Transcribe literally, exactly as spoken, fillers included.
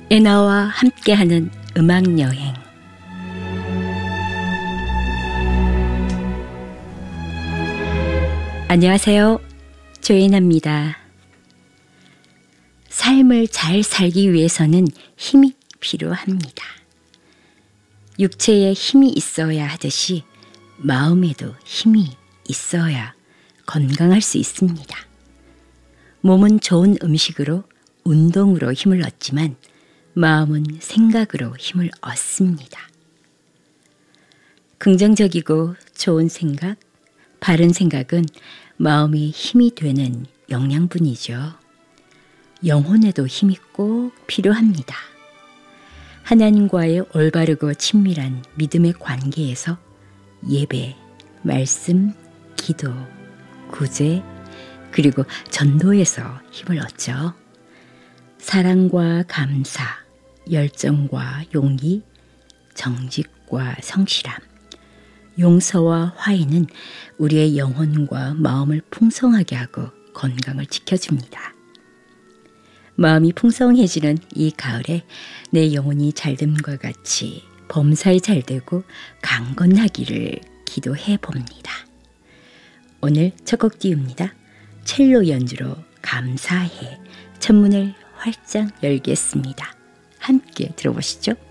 애나와 함께하는 음악여행. 안녕하세요. 조혜나입니다. 삶을 잘 살기 위해서는 힘이 필요합니다. 육체에 힘이 있어야 하듯이 마음에도 힘이 있어야 건강할 수 있습니다. 몸은 좋은 음식으로, 운동으로 힘을 얻지만 마음은 생각으로 힘을 얻습니다. 긍정적이고 좋은 생각, 바른 생각은 마음이 힘이 되는 영양분이죠. 영혼에도 힘이 꼭 필요합니다. 하나님과의 올바르고 친밀한 믿음의 관계에서 예배, 말씀, 기도, 구제, 그리고 전도에서 힘을 얻죠. 사랑과 감사, 열정과 용기, 정직과 성실함, 용서와 화해는 우리의 영혼과 마음을 풍성하게 하고 건강을 지켜줍니다. 마음이 풍성해지는 이 가을에 내 영혼이 잘됨과 같이 범사에 잘되고 강건하기를 기도해 봅니다. 오늘 첫 곡 띄웁니다. 첼로 연주로 감사해. 천문을 활짝 열겠습니다. 함께 들어보시죠.